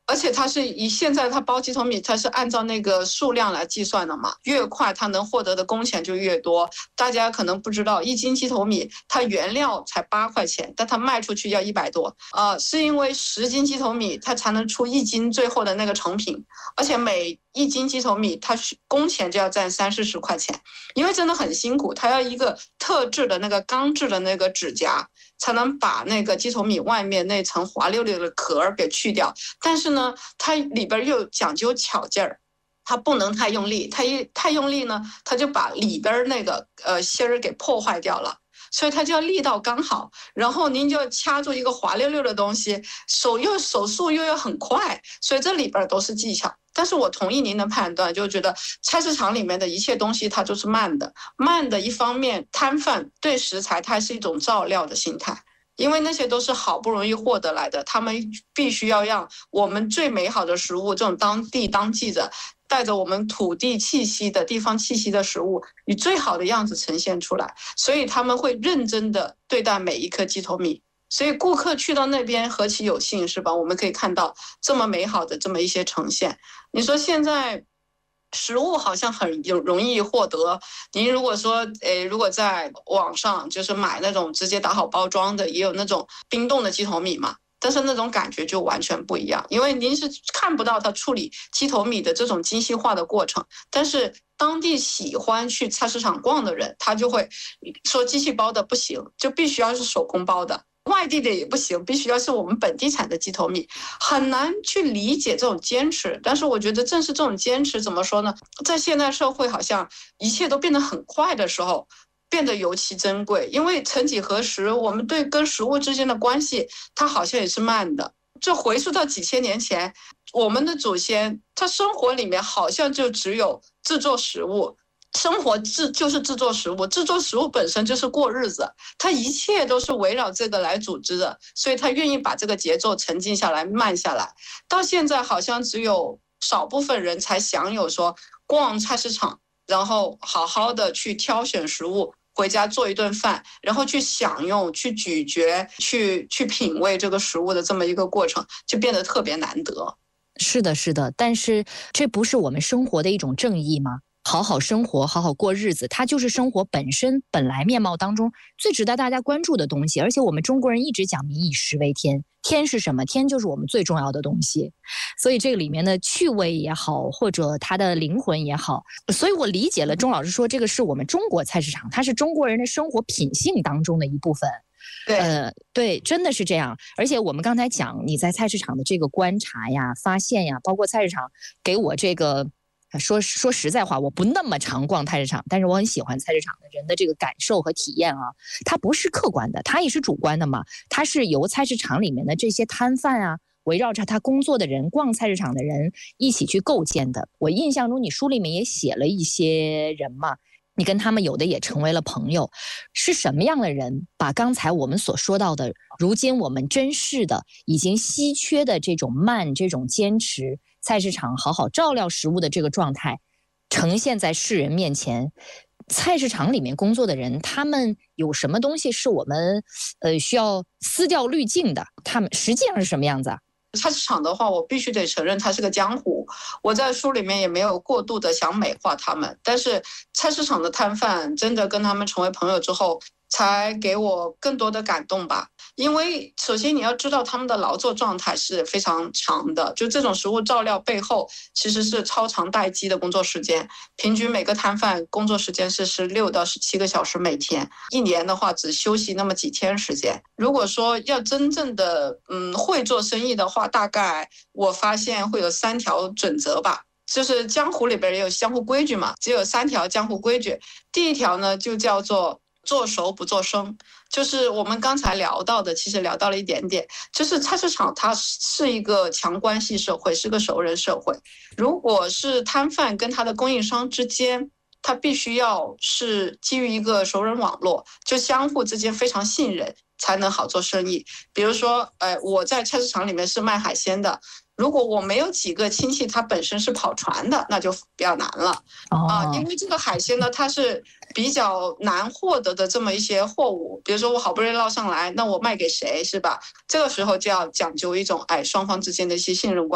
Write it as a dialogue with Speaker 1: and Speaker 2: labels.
Speaker 1: 而且它是现在它包鸡头米，它是按照那个数量来计算的嘛，越快它能获得的工钱就越多。大家可能不知道，1斤鸡头米它原料才8块钱，但它卖出去要100多。是因为10斤鸡头米它才能出1斤最后的那个成品，而且每1斤鸡头米它工钱就要占30-40块钱，因为真的很辛苦，它要一个特制的那个钢制的那个指甲，才能把那个鸡头米外面那层滑溜溜的壳给去掉。但是呢，它里边又讲究巧劲儿，它不能太用力，它一太用力呢，它就把里边那个芯儿给破坏掉了。所以它就要力道刚好，然后您就要掐住一个滑溜溜的东西，手速又要很快，所以这里边都是技巧。但是我同意您的判断，就觉得菜市场里面的一切东西它就是慢的。慢的一方面，摊贩对食材它是一种照料的心态，因为那些都是好不容易获得来的，他们必须要让我们最美好的食物，这种当地当季的带着我们土地气息的地方气息的食物以最好的样子呈现出来，所以他们会认真的对待每一颗鸡头米。所以顾客去到那边何其有幸，是吧？我们可以看到这么美好的这么一些呈现。你说现在食物好像很容易获得，您如果说如果在网上就是买那种直接打好包装的，也有那种冰冻的鸡头米嘛，但是那种感觉就完全不一样，因为您是看不到它处理鸡头米的这种精细化的过程。但是当地喜欢去菜市场逛的人，他就会说机器包的不行，就必须要是手工包的，外地的也不行，必须要是我们本地产的鸡头米。很难去理解这种坚持，但是我觉得正是这种坚持，怎么说呢，在现代社会好像一切都变得很快的时候，变得尤其珍贵。因为曾几何时，我们对跟食物之间的关系它好像也是慢的。这回溯到几千年前，我们的祖先他生活里面好像就只有制作食物，生活就是制作食物，制作食物本身就是过日子，他一切都是围绕这个来组织的，所以他愿意把这个节奏沉静下来，慢下来。到现在好像只有少部分人才享有说逛菜市场，然后好好的去挑选食物，回家做一顿饭，然后去享用、去咀嚼、去品味这个食物的这么一个过程，就变得特别难得。
Speaker 2: 是的，是的，但是这不是我们生活的一种正义吗？好好生活，好好过日子，它就是生活本身本来面貌当中最值得大家关注的东西。而且我们中国人一直讲民以食为天，天是什么？天就是我们最重要的东西。所以这个里面的趣味也好，或者它的灵魂也好，所以我理解了钟老师说这个是我们中国菜市场，它是中国人的生活品性当中的一部分。对，真的是这样。而且我们刚才讲你在菜市场的这个观察呀、发现呀，包括菜市场给我这个说实在话，我不那么常逛菜市场，但是我很喜欢菜市场的人的这个感受和体验啊。它不是客观的，它也是主观的嘛。它是由菜市场里面的这些摊贩啊，围绕着他工作的人、逛菜市场的人一起去构建的。我印象中，你书里面也写了一些人嘛。你跟他们有的也成为了朋友，是什么样的人把刚才我们所说到的，如今我们珍视的、已经稀缺的这种慢、这种坚持，菜市场好好照料食物的这个状态，呈现在世人面前？菜市场里面工作的人，他们有什么东西是我们需要撕掉滤镜的？他们实际上是什么样子啊？
Speaker 1: 菜市场的话，我必须得承认它是个江湖。我在书里面也没有过度的想美化他们，但是菜市场的摊贩真的跟他们成为朋友之后，才给我更多的感动吧。因为首先你要知道他们的劳作状态是非常长的，就这种食物照料背后其实是超长待机的工作时间，平均每个摊贩工作时间是16到17个小时每天，一年的话只休息那么几天时间。如果说要真正的会做生意的话，大概我发现会有3条准则吧。就是江湖里边也有江湖规矩嘛，只有3条江湖规矩。第一条呢就叫做做熟不做生，就是我们刚才聊到的，其实聊到了一点点，就是菜市场它是一个强关系社会，是个熟人社会。如果是摊贩跟他的供应商之间，他必须要是基于一个熟人网络，就相互之间非常信任，才能好做生意。比如说，我在菜市场里面是卖海鲜的，如果我没有几个亲戚他本身是跑船的，那就比较难了因为这个海鲜呢，它是比较难获得的这么一些货物，比如说我好不容易捞上来，那我卖给谁是吧？这个时候就要讲究一种双方之间的一些信任关系。